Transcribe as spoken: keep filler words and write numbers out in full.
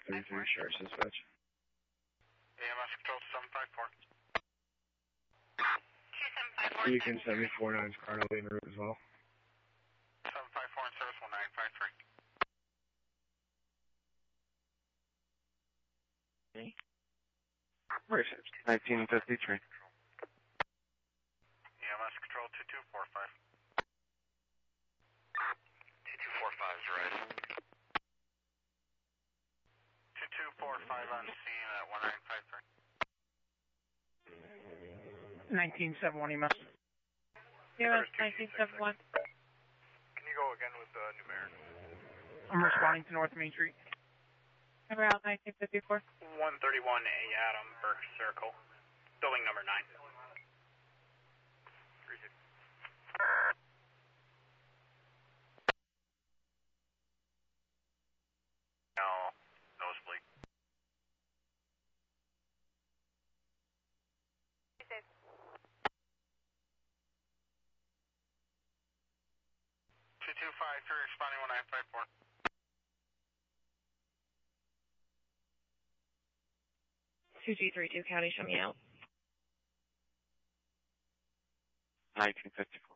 thirty-three, Sheriff's Dispatch. A M S Control seven five four. two seven five four. You can send me four nines Cardinal en route as well. seven five four and service one nine five three. Okay. Where's it? nineteen fifty-three. A M S Control two two four five. two two four five is right. two two four five on scene at one nine five three. nineteen seventy-one, E M S. E M S nineteen seventy-one. Can you go again with the uh, numeric? I'm responding to North Main Street. Around nineteen fifty-four. one thirty-one A Adam, Burke Circle. Building number nine. No, nosebleed. two two five three, responding one nine five four. two G three two County, show me out. nineteen fifty-four.